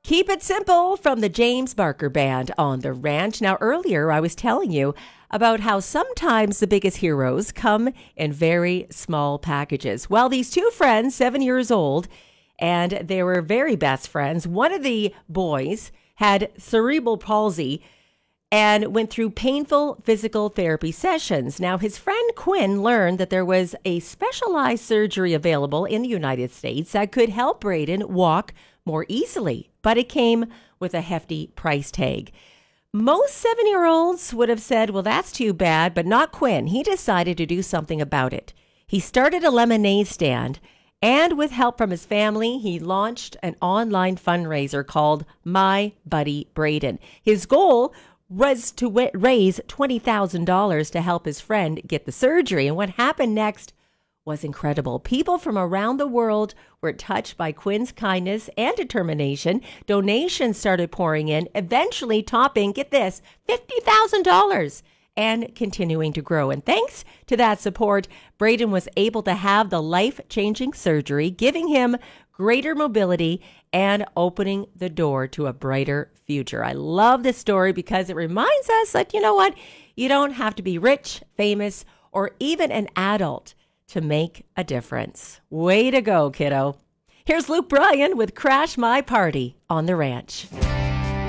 Keep It Simple from the James Barker Band on the ranch. Now, earlier I was telling you about how sometimes the biggest heroes come in very small packages. Well, these two friends, 7 years old, and they were very best friends. One of the boys had cerebral palsy and went through painful physical therapy sessions. Now, his friend Quinn learned that there was a specialized surgery available in the United States that could help Braden walk more easily, but it came with a hefty price tag. Most 7-year-olds would have said, well, that's too bad, but not Quinn. He decided to do something about it. He started a lemonade stand, and with help from his family, he launched an online fundraiser called My Buddy Braden. His goal was to raise $20,000 to help his friend get the surgery. And what happened next was incredible. People from around the world were touched by Quinn's kindness and determination. Donations started pouring in, eventually topping, get this, $50,000 and continuing to grow. And thanks to that support, Braden was able to have the life-changing surgery, giving him greater mobility and opening the door to a brighter future. I love this story because it reminds us that, you know what, you don't have to be rich, famous, or even an adult to make a difference. Way to go, kiddo. Here's Luke Bryan with Crash My Party on the Ranch.